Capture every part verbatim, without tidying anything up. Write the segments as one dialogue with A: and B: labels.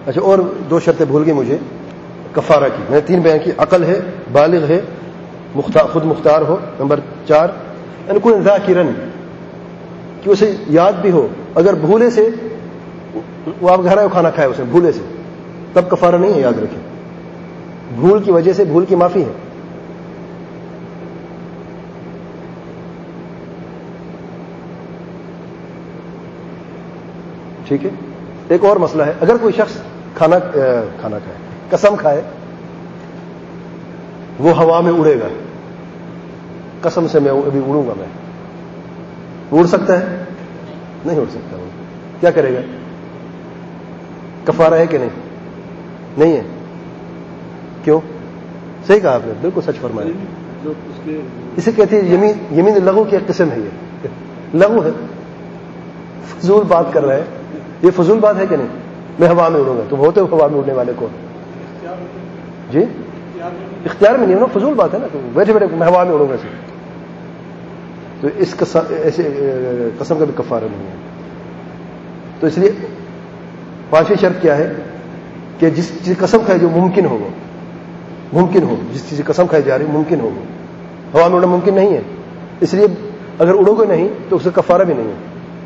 A: اچھا اور دو شرطیں بھول گئی مجھے کفارہ کی. میں نے تین بیان کی. عقل ہے, بالغ ہے, مختار خود مختار ہو. نمبر چار ان کو ذاکرن کہ اسے یاد بھی ہو. اگر بھولے سے وہ آپ گھر آئے کھانا کھائے اسے بھولے سے, تب کفارہ نہیں ہے, یاد رکھیں. بھول کی وجہ سے بھول کی معافی ہے. ٹھیک ہے. ایک اور مسئلہ ہے, اگر کوئی شخص کھانا کھانا کھائے, قسم کھائے, وہ ہوا میں اڑے گا, قسم سے میں ابھی اڑوں گا, میں اڑ سکتا ہے؟ نہیں اڑ سکتا. وہ کیا کرے گا؟ کفارہ ہے کہ نہیں؟ نہیں ہے. کیوں؟ صحیح کہا آپ نے, بالکل سچ فرمایا. اسے کہتے ہیں یمین, یمین لغو کی ایک قسم ہے. یہ لغو ہے, فضول بات کر رہا ہے. یہ فضول بات ہے کہ نہیں؟ میں ہوا میں اڑوں گا. تم ہوتے ہو ہوا میں اڑنے والے کون؟ جی اختیار میں نہیں ہو, فضول بات ہے نا. بیٹھے بیٹھے میں ہوا میں اڑوں گا. تو اس ایسے قسم کا بھی کفارہ نہیں ہے. تو اس لیے پانچویں شرط کیا ہے کہ جس چیز قسم کھائے جو ممکن ہو, وہ ممکن ہو. جس چیز قسم کھائی جا رہی ممکن ہو, وہ ہوا میں اڑنا ممکن نہیں ہے. اس لیے اگر اڑو گے نہیں تو اس کا کفارہ بھی نہیں ہے.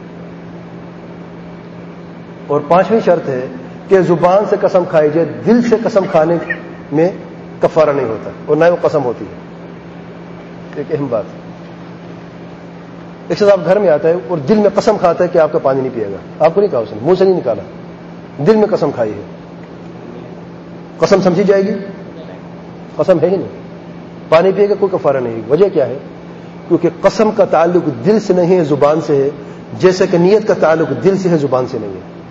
A: اور پانچویں شرط ہے کہ زبان سے قسم کھائی جائے, دل سے قسم کھانے میں کفارہ نہیں ہوتا, اور نہ وہ قسم ہوتی ہے. ایک اہم بات. ایک شخص آپ گھر میں آتا ہے اور دل میں قسم کھاتا ہے کہ آپ کا پانی نہیں پیے گا. آپ کو نہیں کہا اس نے, منہ سے نہیں نکالا, دل میں قسم کھائی ہے. قسم سمجھی جائے گی؟ قسم ہے ہی نہیں. پانی پیے گا, کوئی کفارہ نہیں. وجہ کیا ہے؟ کیونکہ قسم کا تعلق دل سے نہیں ہے, زبان سے ہے, جیسے کہ نیت کا تعلق دل سے ہے, زبان سے نہیں ہے.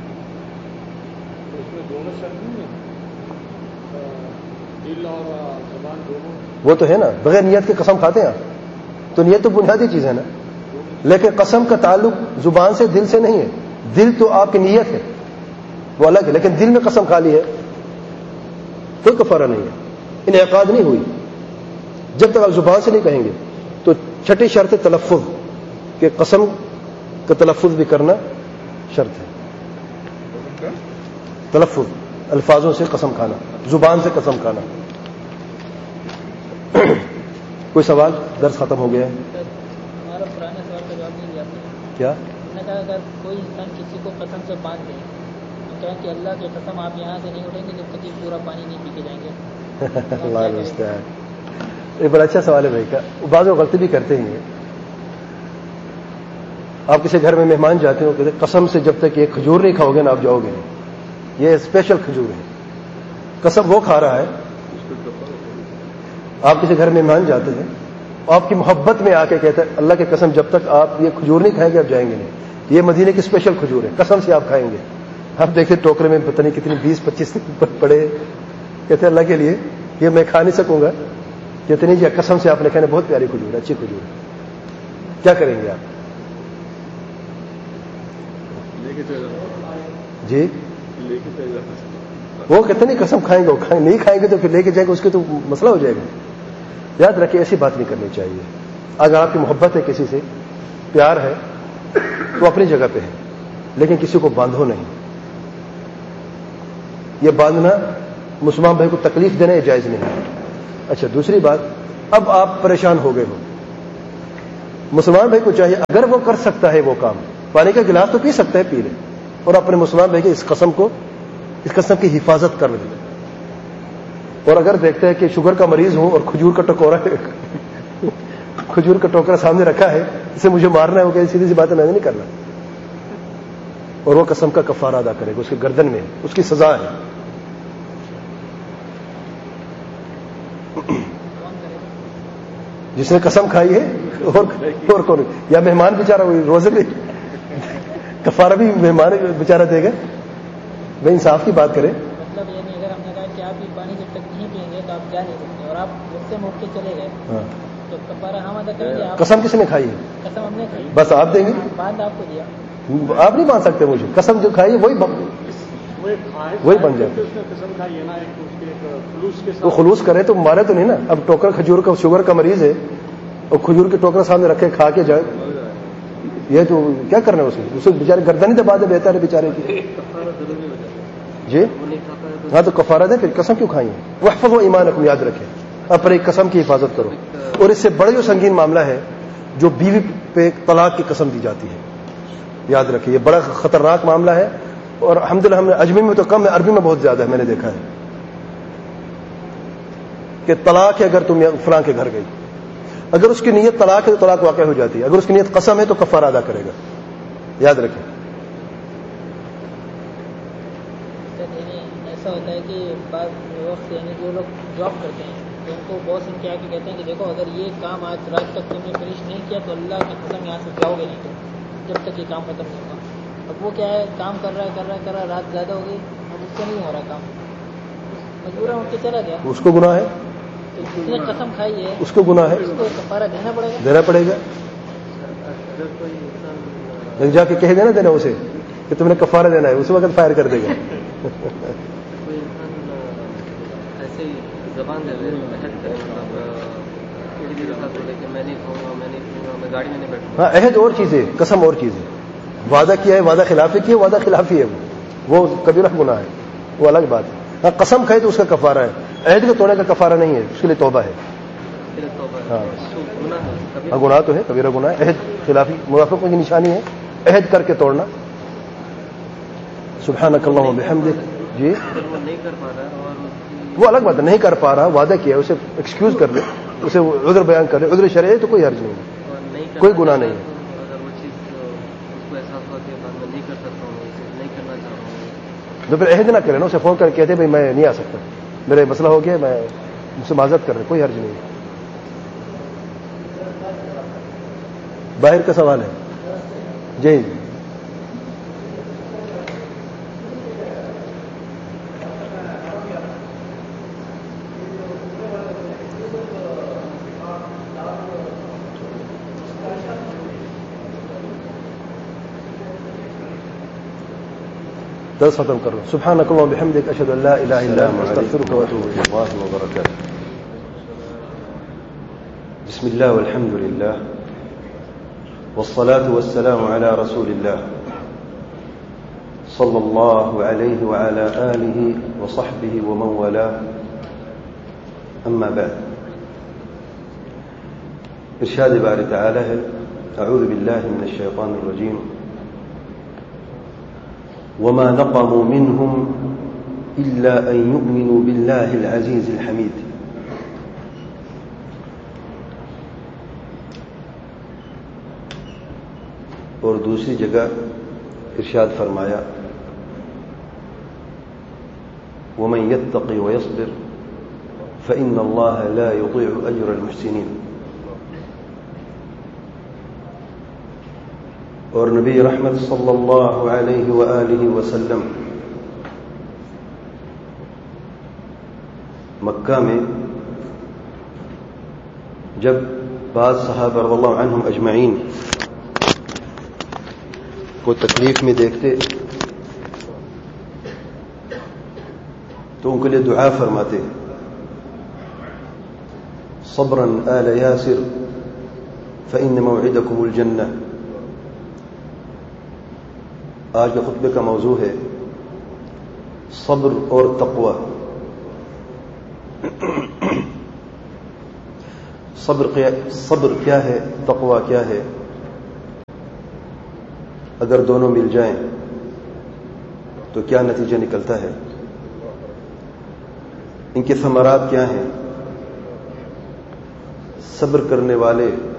A: وہ تو ہے نا, بغیر نیت کے قسم کھاتے ہیں. تو نیت تو بنیادی چیز ہے نا. لیکن قسم کا تعلق زبان سے, دل سے نہیں ہے. دل تو آپ کی نیت ہے, وہ الگ ہے. لیکن دل میں قسم کھا لی ہے, کوئی کفارہ نہیں ہے. انعقاد نہیں ہوئی جب تک آپ زبان سے نہیں کہیں گے. تو چھٹی شرط تلفظ, کہ قسم کا تلفظ بھی کرنا شرط ہے. تلفظ, الفاظوں سے قسم کھانا, زبان سے قسم کھانا. کوئی سوال؟ درس ختم ہو گیا ہے.
B: ہمارا پرانے سوال کا جواب نہیں دیا.
A: کیا؟
B: میں نے کہا اگر کوئی انسان کسی کو قسم سے باندھ دے, تو کہیں کہ اللہ کی قسم آپ یہاں سے نہیں اٹھیں گے جب تک یہ پورا پانی نہیں پی کے جائیں گے.
A: اللہ المستعان. یہ بڑا اچھا سوال ہے بھائی کا. بعض لوگ غلطی بھی کرتے ہیں. آپ کسی گھر میں مہمان جاتے ہو, کہتے قسم سے جب تک یہ کھجور نہیں کھاؤ گے نا آپ جاؤ گے نہیں. یہ اسپیشل کھجور ہے, قسم وہ کھا رہا ہے. آپ کسی گھر میں مہمان جاتے ہیں, آپ کی محبت میں آ کے کہتے ہیں اللہ کی قسم جب تک آپ یہ کھجور نہیں کھائیں گے آپ جائیں گے نہیں. یہ مدینے کی اسپیشل کھجور ہے, قسم سے آپ کھائیں گے. آپ دیکھیں ٹوکرے میں پتہ نہیں کتنی بیس پچیس پڑے, کہتے ہیں اللہ کے لیے یہ میں کھا نہیں سکوں گا. کہتے نہیں جی قسم سے آپ نے کہنا بہت پیاری کھجور ہے, اچھی کھجور ہے. کیا کریں گے آپ؟ جی وہ کہتے نہیں قسم کھائیں گے, وہ کھائیں نہیں کھائیں گے تو پھر لے کے جائیں گے, اس کے تو مسئلہ ہو جائے گا. یاد رکھیں ایسی بات نہیں کرنی چاہیے. اگر آپ کی محبت ہے کسی سے, پیار ہے, تو اپنی جگہ پہ ہے, لیکن کسی کو باندھو نہیں. یہ باندھنا مسلمان بھائی کو تکلیف دینا یہ جائز نہیں ہے. اچھا دوسری بات, اب آپ پریشان ہو گئے ہو. مسلمان بھائی کو چاہیے اگر وہ کر سکتا ہے وہ کام, پانی کا گلاس تو پی سکتا ہے, پی لے, اور اپنے مسلمان بھائی کے اس قسم کو, اس قسم کی حفاظت کر لے. اور اگر دیکھتا ہے کہ شوگر کا مریض ہوں اور کھجور کا ٹکورا کھجور کا ٹوکرا سامنے رکھا ہے, اسے مجھے مارنا ہے, وہ کہ سیدھی سی بات ہے میں نے نہیں کرنا, اور وہ قسم کا کفارہ ادا کرے گا, اس کی گردن میں اس کی سزا ہے. جس نے قسم کھائی ہے اور, اور کون, یا مہمان بیچارہ روزے میں کفارہ بھی مہمان بیچارہ دے گا. میں انصاف کی بات کریں.
B: مطلب یہ نہیں, اگر ہم نے کہا کہ آپ یہ پانی جب تک نہیں پئیں گے تو آپ جا نہیں سکتے, اور آپ اس سے موقع چلے گئے, تو کفارہ ہم ادا کریں گے.
A: قسم کس نے کھائی ہے؟
B: قسم ہم نے کھائی,
A: بس آپ دیں گے.
B: باندھ آپ کو دیا,
A: آپ نہیں مان سکتے مجھے. قسم جو کھائی ہے وہی وہی بن جائے. وہ خلوص کرے تو مارے تو نہیں نا. اب ٹوکرا کھجور کا, شوگر کا مریض ہے, اور کھجور کے ٹوکرا سامنے رکھے کھا کے جائے, یہ تو کیا کرنا ہے اسے, اسے بیچارے گردن ہی دبا دے, بہتر ہے بیچارے کی. جی ہاں تو کفارہ دیں، پھر قسم کیوں کھائیں؟ واحفظوا ایمانکم، یاد رکھیں اپنے ایک قسم کی حفاظت کرو. اور اس سے بڑا جو سنگین معاملہ ہے جو بیوی پہ طلاق کی قسم دی جاتی ہے، یاد رکھیں یہ بڑا خطرناک معاملہ ہے. اور الحمدللہ ہم نے اجمی میں تو کم ہے، عربی میں بہت زیادہ ہے، میں نے دیکھا ہے کہ طلاق ہے اگر تم فلاں کے گھر گئی، اگر اس کی نیت طلاق ہے تو طلاق واقع ہو جاتی ہے، اگر اس کی نیت قسم ہے تو کفارہ ادا کرے گا، یاد رکھیں.
B: ایسا ہوتا ہے کہ بعض وقت یعنی جو لوگ جاب کرتے ہیں تو ان کو باس ان کے آ کے کہتے ہیں کہ دیکھو اگر یہ کام آج رات تک تم نے فنش نہیں کیا تو اللہ کی قسم یہاں سے جاؤ گے نہیں تو جب تک یہ کام ختم نہیں ہوگا. اب وہ کیا ہے، کام کر رہا ہے کر رہا ہے کر رہا ہے رات زیادہ ہو گئی، اب اس سے نہیں ہو رہا کام، مجبوراً اٹھ کے چلا گیا.
A: اس کو گناہ ہے،
B: تو جس نے قسم کھائی ہے
A: اس کو گناہ ہے،
B: اس کو کفارہ دینا پڑے گا.
A: دینا پڑے گا. جا کے کہے گا نا دینا اسے کہ تم نے کفارہ دینا ہے، اسی وقت فائر کر دے گا.
C: ایسے ہی زبان دے دے میں نہیں کھاؤں گا، میں نہیں پیوں گا، میں گاڑی میں نہیں بیٹھوں گا.
A: ہاں عہد اور چیز ہے، قسم اور چیز ہے. وعدہ کیا ہے، وعدہ خلافی کی ہے، وعدہ خلافی ہے، وہ کبیرہ گناہ ہے، وہ الگ بات ہے. ہاں قسم کھائے تو اس کا کفارہ ہے، عہد کو توڑنے کا کفارہ نہیں ہے، اس کے لیے توبہ ہے. ہاں گناہ تو ہے، کبیرہ گناہ ہے. عہد خلافی منافقوں کی نشانی ہے، عہد کر کے توڑنا. سبحانک اللہم و بحمدک. جی
C: نہیں کر پا رہا اور
A: وہ الگ بات ہے، نہیں کر پا رہا، وعدہ کیا ہے، اسے ایکسکیوز کر لے، اسے عذر بیان کر لے، عذر شرعی تو کوئی حرج نہیں ہے، کوئی گناہ نہیں ہے.
C: اگر وہ چیز اس کو احساس ہوا کہ میں نہیں کر سکتا ہوں، نہیں کرنا چاہ رہا ہوں،
A: تو پھر عہد نہ کرے نا، اسے فون کر کے کہتے بھائی میں نہیں آ سکتا، میرے مسئلہ ہو گیا، میں مجھ سے معذرت کر رہے، کوئی حرج نہیں ہے. باہر کا سوال ہے. جی درس ختم کر لو. سبحانک اللہم و بحمدک، اشہد ان لا الہ الا انت، استغفرک و اتوب الیک. اللہ وبرکاتہ. بسم اللہ والحمد للہ والصلاة والسلام على رسول اللہ صلی اللہ علیہ وعلى آلہ وصحبہ ومن والاه. اما بعد. ارشاد باری تعالی ہے، اعوذ باللہ من الشیطان الرجیم، وما نقموا منهم إلا أن يؤمنوا بالله العزيز الحميد. اور دوسری جگہ ارشاد فرمایا، ومن يتق ويصبر فإن الله لا يضيع أجر المحسنين. اور نبی رحمت صلی اللہ علیہ وآلہ وسلم مکہ میں جب بعض صحابہ رضی اللہ عنہم اجمعین کو تکلیف میں دیکھتے تو ان کے لیے دعا فرماتے، صبرا آل یاسر فإن موعدکم الجنہ. آج کے خطبے کا موضوع ہے صبر اور تقوی. صبر صبر کیا ہے، تقوی کیا ہے، اگر دونوں مل جائیں تو کیا نتیجہ نکلتا ہے، ان کے ثمرات کیا ہیں. صبر کرنے والے